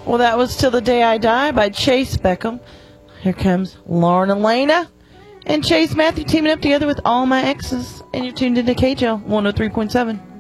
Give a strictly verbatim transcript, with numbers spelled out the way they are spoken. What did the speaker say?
Well, that was Till the Day I Die by Chase Beckham. Here comes Lauren Elena and Chase Matthew teaming up together with All My Exes. And you're tuned into K J L one oh three point seven.